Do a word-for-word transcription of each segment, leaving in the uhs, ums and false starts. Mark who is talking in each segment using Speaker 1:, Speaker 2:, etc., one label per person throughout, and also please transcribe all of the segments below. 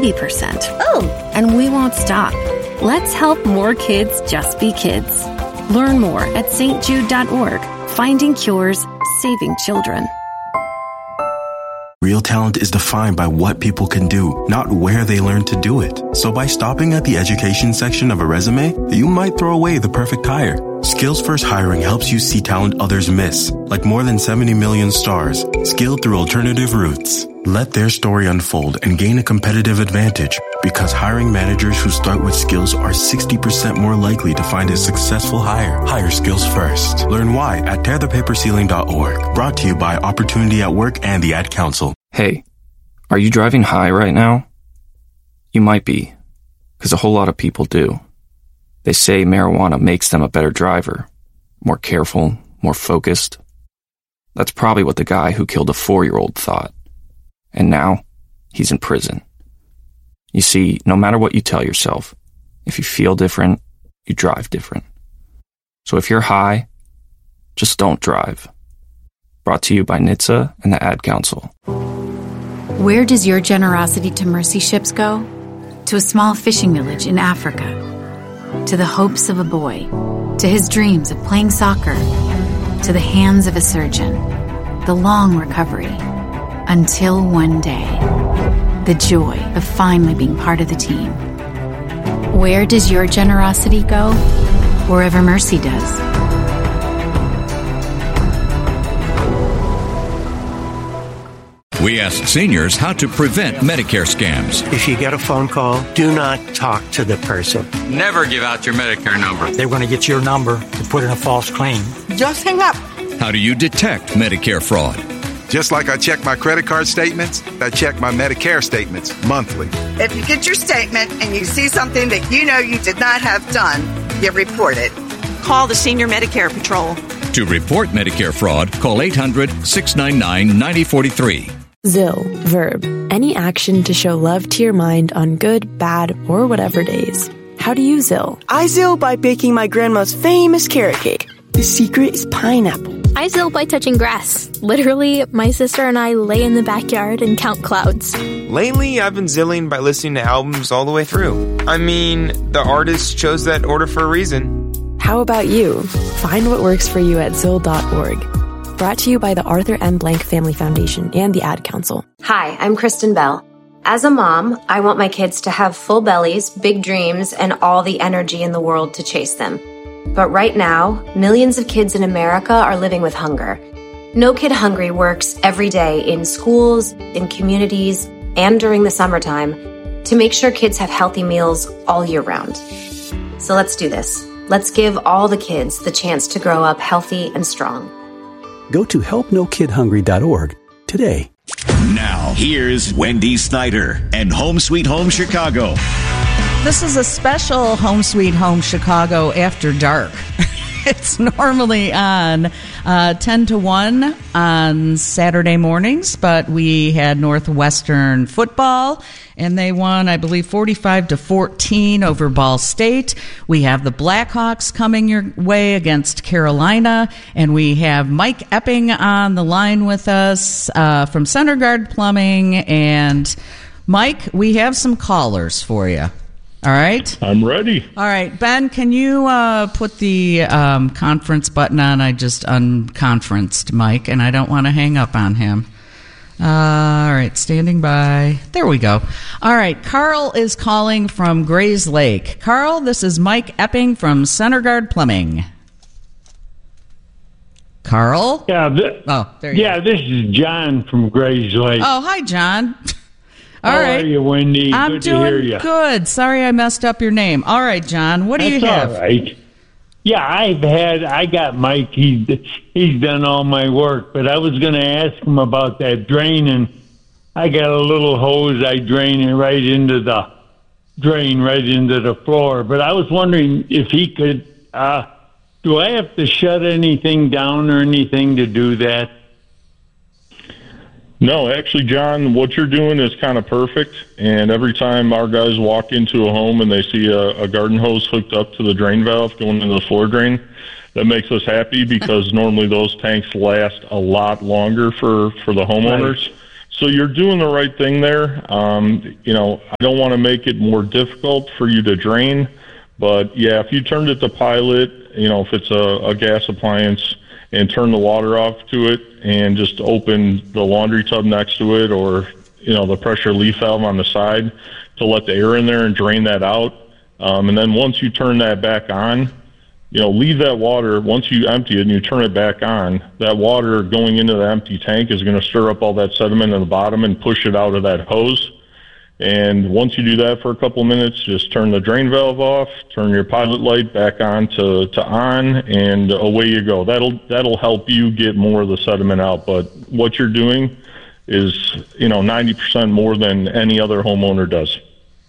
Speaker 1: ninety percent.
Speaker 2: Oh!
Speaker 1: And we won't stop. Let's help more kids just be kids. Learn more at S T Jude dot org. Finding cures, saving children.
Speaker 3: Real talent is defined by what people can do, not where they learn to do it. So by stopping at the education section of a resume, you might throw away the perfect hire. Skills First Hiring helps you see talent others miss, like more than seventy million stars, skilled through alternative routes. Let their story unfold and gain a competitive advantage, because hiring managers who start with skills are sixty percent more likely to find a successful hire. Hire skills first. Learn why at tear the paper ceiling dot org. Brought to you by Opportunity at Work and the Ad Council.
Speaker 4: Hey, are you driving high right now? You might be, because a whole lot of people do. They say marijuana makes them a better driver, more careful, more focused. That's probably what the guy who killed a four-year-old thought. And now, he's in prison. You see, no matter what you tell yourself, if you feel different, you drive different. So if you're high, just don't drive. Brought to you by N H T S A and the Ad Council.
Speaker 5: Where does your generosity to mercy ships go? To a small fishing village in Africa. To the hopes of a boy. To his dreams of playing soccer. To the hands of a surgeon. The long recovery. Until one day, the joy of finally being part of the team. Where does your generosity go? Wherever mercy does.
Speaker 6: We ask seniors how to prevent Medicare scams.
Speaker 7: If you get a phone call, do not talk to the person.
Speaker 8: Never give out your Medicare number.
Speaker 9: They're going to get your number to put in a false claim.
Speaker 10: Just hang up.
Speaker 6: How do you detect Medicare fraud?
Speaker 11: Just like I check my credit card statements, I check my Medicare statements monthly.
Speaker 10: If you get your statement and you see something that you know you did not have done, you report it.
Speaker 12: Call the Senior Medicare Patrol.
Speaker 6: To report Medicare fraud, call eight hundred, six nine nine, nine oh four three.
Speaker 13: Zill, verb, any action to show love to your mind on good, bad, or whatever days. How do you Zill?
Speaker 14: I Zill by baking my grandma's famous carrot cake. The secret is pineapple.
Speaker 15: I Zill by touching grass. Literally, my sister and I lay in the backyard and count clouds.
Speaker 16: Lately, I've been zilling by listening to albums all the way through. I mean, the artist chose that order for a reason.
Speaker 13: How about you? Find what works for you at zill dot org. Brought to you by the Arthur M. Blank Family Foundation and the Ad Council.
Speaker 17: Hi, I'm Kristen Bell. As a mom, I want my kids to have full bellies, big dreams, and all the energy in the world to chase them. But right now, millions of kids in America are living with hunger. No Kid Hungry works every day in schools, in communities, and during the summertime to make sure kids have healthy meals all year round. So let's do this. Let's give all the kids the chance to grow up healthy and strong.
Speaker 18: Go to help no kid hungry dot org today.
Speaker 19: Now, here's Wendy Snyder and Home Sweet Home Chicago.
Speaker 20: This is a special Home Sweet Home Chicago After Dark. It's normally on uh, ten to one on Saturday mornings, but we had Northwestern football, and they won, I believe, forty-five to fourteen over Ball State. We have the Blackhawks coming your way against Carolina, and we have Mike Epping on the line with us uh, from Center Guard Plumbing. And, Mike, we have some callers for you. All right.
Speaker 21: I'm ready.
Speaker 20: All right. Ben, can you uh, put the um, conference button on? I just unconferenced Mike, and I don't want to hang up on him. Uh, all right. Standing by. There we go. All right. Carl is calling from Grays Lake. Carl, this is Mike Epping from Center Guard Plumbing. Carl?
Speaker 21: Yeah. Th-
Speaker 20: oh, there you
Speaker 21: yeah,
Speaker 20: go.
Speaker 21: This is John from Grays Lake.
Speaker 20: Oh, hi, John. All
Speaker 21: How
Speaker 20: right.
Speaker 21: are you, Wendy?
Speaker 20: I'm
Speaker 21: good
Speaker 20: doing
Speaker 21: to hear you.
Speaker 20: good. Sorry I messed up your name. All right, John, what do
Speaker 21: That's
Speaker 20: you have?
Speaker 21: all right. Yeah, I've had, I got Mike, he's, he's done all my work, but I was going to ask him about that drain, and I got a little hose, I drain it right into the drain, right into the floor. But I was wondering if he could, uh, do I have to shut anything down or anything to do that? No, actually, John, what you're doing is kind of perfect. And every time our guys walk into a home and they see a, a garden hose hooked up to the drain valve going into the floor drain, that makes us happy because normally those tanks last a lot longer for, for the homeowners. Right.
Speaker 2: So you're doing the right thing there. Um, you know, I don't want to make it more difficult for you to drain, but yeah, if you turned it to pilot, you know, if it's a, a gas appliance, and turn the water off to it and just open the laundry tub next to it, or, you know, the pressure leaf valve on the side to let the air in there and drain that out. Um, and then once you turn that back on, you know, leave that water. Once you empty it and you turn it back on, that water going into the empty tank is going to stir up all that sediment in the bottom and push it out of that hose. And once you do that for a couple of minutes, just turn the drain valve off, turn your pilot light back on to, to on, and away you go. That'll that'll help you get more of the sediment out. But what you're doing is, you know, ninety percent more than any other homeowner does.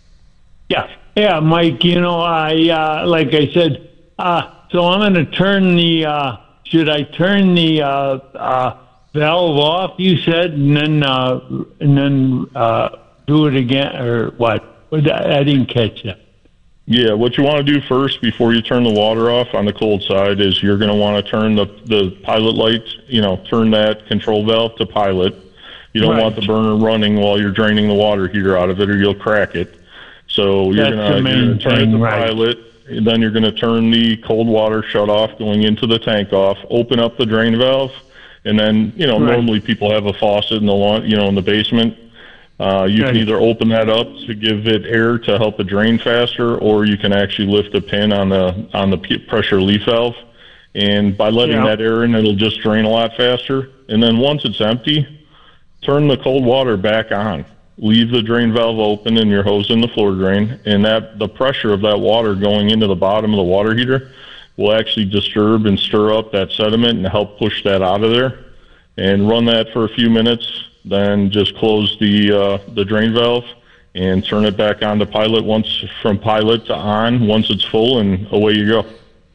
Speaker 21: Yeah, yeah, Mike, you know, I, uh, like I said, uh, so I'm going to turn the, uh, should I turn the uh, uh, valve off, you said, and then, uh, and then, uh, do it again, or what? I didn't catch that.
Speaker 2: Yeah, what you want to do first before you turn the water off on the cold side is you're going to want to turn the the pilot light, you know, turn that control valve to pilot. You don't right. want the burner running while you're draining the water heater out of it, or you'll crack it. So you're going to turn it to right. pilot, and then you're going to turn the cold water shut off going into the tank off, open up the drain valve, and then, you know, right. normally people have a faucet in the lawn, you know, in the basement. Uh, you can either open that up to give it air to help it drain faster, or you can actually lift a pin on the on the pressure leaf valve, and by letting yeah. that air in, it'll just drain a lot faster. And then once it's empty, turn the cold water back on. Leave the drain valve open and your hose in the floor drain, and that the pressure of that water going into the bottom of the water heater will actually disturb and stir up that sediment and help push that out of there. And run that for a few minutes. Then just close the uh, the drain valve and turn it back on to pilot once from pilot to on once it's full, and away you go.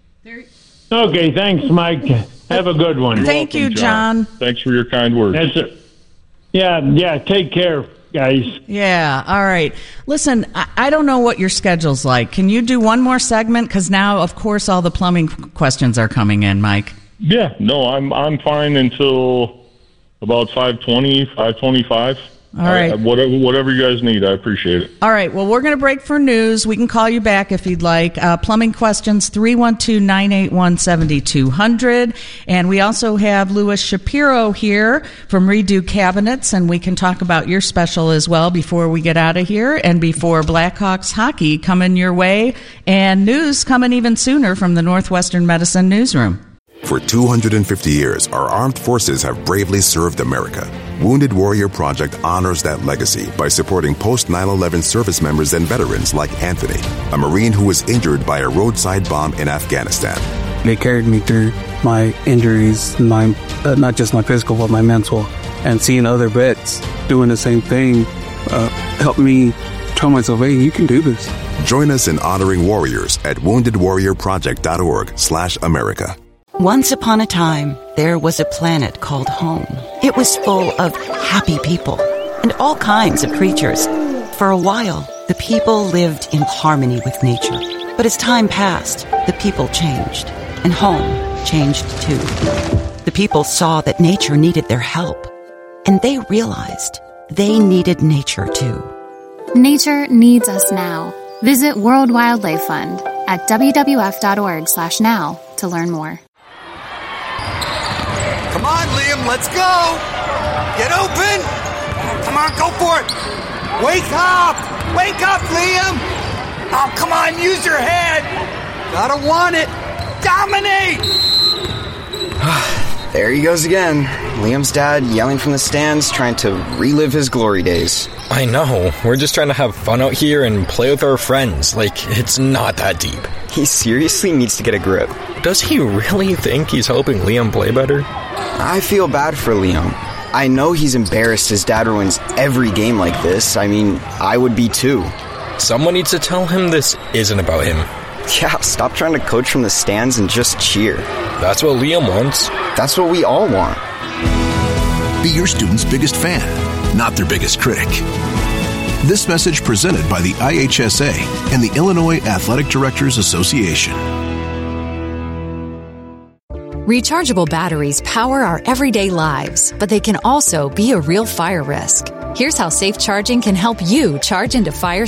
Speaker 21: Okay, thanks, Mike. Have a good one.
Speaker 20: Thank you, John.
Speaker 2: John. Thanks for your kind words.
Speaker 21: That's it. Yeah, yeah. Take care, guys.
Speaker 20: Yeah. All right. Listen, I, I don't know what your schedule's like. Can you do one more segment? Because now, of course, all the plumbing questions are coming in, Mike.
Speaker 2: Yeah. No, I'm I'm fine until about five twenty, five twenty-five.
Speaker 20: All right.
Speaker 2: I, whatever, whatever you guys need, I appreciate it.
Speaker 20: All right. Well, we're going to break for news. We can call you back if you'd like. Uh, plumbing questions, three one two, nine eight one, seven two zero zero. And we also have Louis Shapiro here from Redo Cabinets, and we can talk about your special as well before we get out of here and before Blackhawks hockey coming your way, and news coming even sooner from the Northwestern Medicine Newsroom.
Speaker 22: For two hundred fifty years, our armed forces have bravely served America. Wounded Warrior Project honors that legacy by supporting post nine eleven service members and veterans like Anthony, a Marine who was injured by a roadside bomb in Afghanistan.
Speaker 23: They carried me through my injuries, my uh, not just my physical, but my mental. And seeing other vets doing the same thing uh, helped me tell myself, hey, you can do this.
Speaker 22: Join us in honoring warriors at wounded warrior project dot org slash America.
Speaker 24: Once upon a time, there was a planet called home. It was full of happy people and all kinds of creatures. For a while, the people lived in harmony with nature. But as time passed, the people changed, and home changed too. The people saw that nature needed their help, and they realized they needed nature too.
Speaker 5: Nature needs us now. Visit World Wildlife Fund at W W F dot org slash now to learn more.
Speaker 25: Come on, Liam, let's go! Get open! Come on, go for it! Wake up! Wake up, Liam! Oh, come on, use your head! Gotta want it! Dominate!
Speaker 26: There he goes again. Liam's dad yelling from the stands, trying to relive his glory days.
Speaker 27: I know. We're just trying to have fun out here and play with our friends. Like, it's not that deep.
Speaker 26: He seriously needs to get a grip.
Speaker 27: Does he really think he's helping Liam play better?
Speaker 26: I feel bad for Liam. I know he's embarrassed his dad ruins every game like this. I mean, I would be too.
Speaker 27: Someone needs to tell him this isn't about him.
Speaker 26: Yeah, stop trying to coach from the stands and just cheer.
Speaker 27: That's what Liam wants.
Speaker 26: That's what we all want.
Speaker 28: Be your student's biggest fan, not their biggest critic. This message presented by the I H S A and the Illinois Athletic Directors Association.
Speaker 1: Rechargeable batteries power our everyday lives, but they can also be a real fire risk. Here's how safe charging can help you charge into fire